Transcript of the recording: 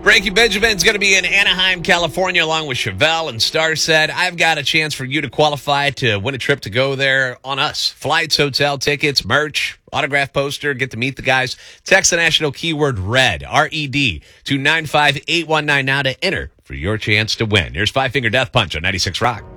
Breaking Benjamin's going to be in Anaheim, California, along with Chevelle and Star said, I've got a chance for you to qualify to win a trip to go there on us. Flights, hotel tickets, merch, autograph poster, get to meet the guys. Text the national keyword RED, R-E-D, to 95819 now to enter for your chance to win. Here's Five Finger Death Punch on 96 Rock.